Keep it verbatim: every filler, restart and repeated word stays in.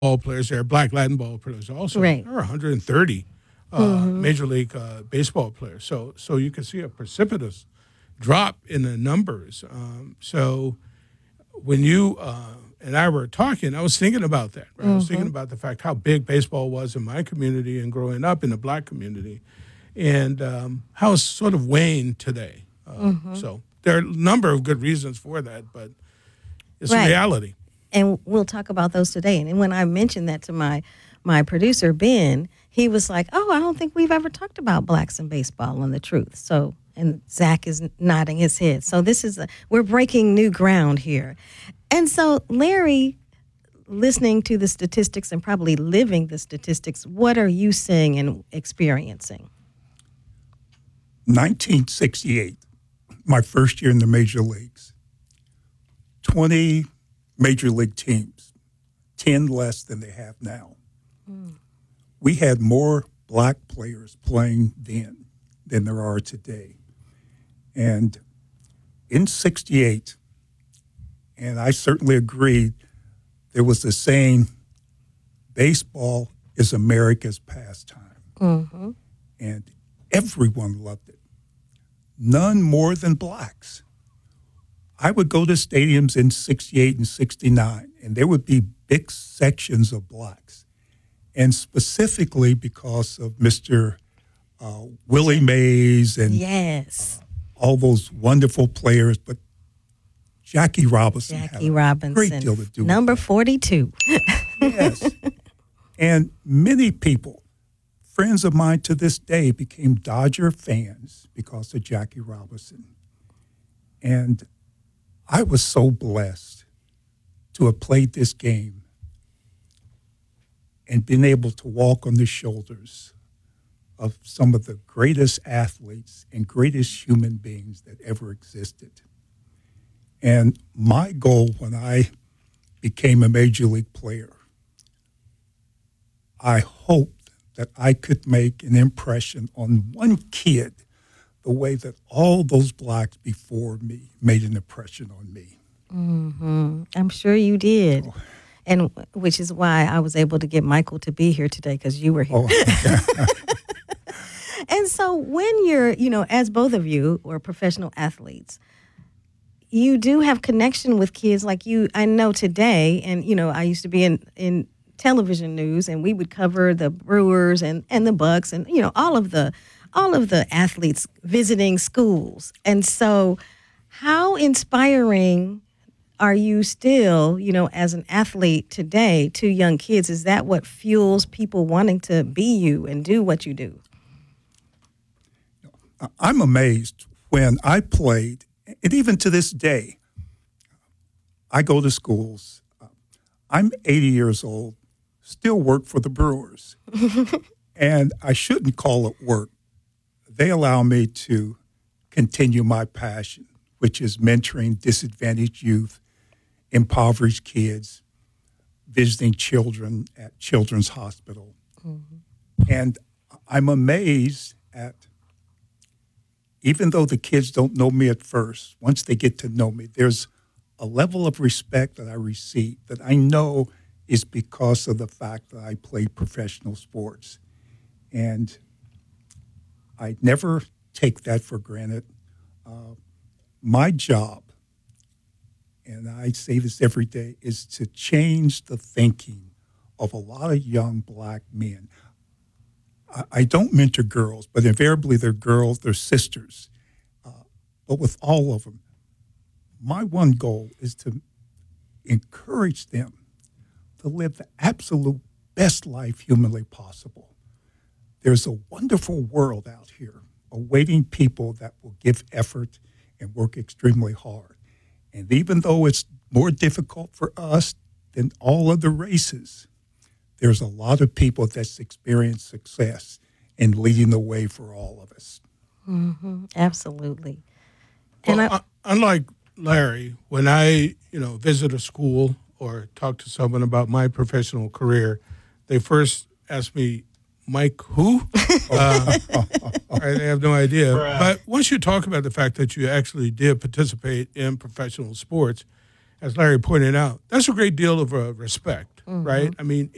ball players. There are black Latin ball players also. Right. There are one hundred thirty uh, mm-hmm. Major League uh, Baseball players. So, so you can see a precipitous drop in the numbers. Um, so when you uh, and I were talking, I was thinking about that. Right? Mm-hmm. I was thinking about the fact how big baseball was in my community and growing up in the black community, and um, how it's sort of waned today. Uh, mm-hmm. So there are a number of good reasons for that, but it's right. a reality. And we'll talk about those today. And when I mentioned that to my my producer, Ben, he was like, oh, I don't think we've ever talked about blacks in baseball and the truth. So, and Zach is nodding his head. So this is, a, we're breaking new ground here. And so, Larry, listening to the statistics and probably living the statistics, what are you seeing and experiencing? nineteen sixty-eight, my first year in the major leagues, twenty major league teams, ten less than they have now. Mm. We had more black players playing then than there are today. And in sixty-eight, and I certainly agreed, there was the saying, baseball is America's pastime. Mm-hmm. And everyone loved it. None more than blacks. I would go to stadiums in sixty-eight and sixty-nine, and there would be big sections of blacks. And specifically because of Mister Uh, Willie Mays and yes. uh, all those wonderful players, but Jackie Robinson Jackie had a Robinson, great deal to do number with that. forty-two. Yes. And many people, friends of mine to this day, became Dodger fans because of Jackie Robinson. And I was so blessed to have played this game and been able to walk on the shoulders of some of the greatest athletes and greatest human beings that ever existed. And my goal when I became a major league player, I hoped that I could make an impression on one kid the way that all those blacks before me made an impression on me. Mm-hmm. I'm sure you did. Oh. And which is why I was able to get Michael to be here today, because you were here. Oh. And so when you're, you know, as both of you are professional athletes, you do have connection with kids like you. I know today, and, you know, I used to be in, in television news, and we would cover the Brewers and, and the Bucks and, you know, all of the all of the athletes visiting schools. And so how inspiring are you still, you know, as an athlete today to young kids? Is that what fuels people wanting to be you and do what you do? I'm amazed when I played, and even to this day, I go to schools. I'm eighty years old, still work for the Brewers. And I shouldn't call it work. They allow me to continue my passion, which is mentoring disadvantaged youth, impoverished kids, visiting children at Children's Hospital. Mm-hmm. And I'm amazed at, even though the kids don't know me at first, once they get to know me, there's a level of respect that I receive that I know is because of the fact that I played professional sports. And I never take that for granted. Uh, my job, and I say this every day, is to change the thinking of a lot of young black men. I don't mentor girls, but invariably they're girls, they're sisters. Uh, but with all of them, my one goal is to encourage them to live the absolute best life humanly possible. There's a wonderful world out here awaiting people that will give effort and work extremely hard. And even though it's more difficult for us than all other races, there's a lot of people that's experienced success in leading the way for all of us. Mm-hmm. Absolutely. And well, I, unlike Larry, when I, you know, visit a school or talk to someone about my professional career, they first ask me, Mike, who? uh, right, they have no idea. Right. But once you talk about the fact that you actually did participate in professional sports, as Larry pointed out, that's a great deal of uh, respect, mm-hmm. right? I mean,